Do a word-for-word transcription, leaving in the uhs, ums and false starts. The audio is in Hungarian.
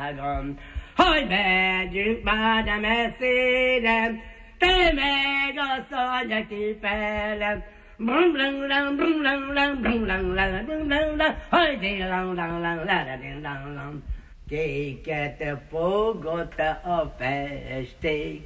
világon, hogy megyünk már de messzére, te meg a szalja kifelem. Brum lang lang brum lang lang brum lang lang brum lang lang, hogy ding lang lang lang la ding lang lang. Kéket fogott a festék,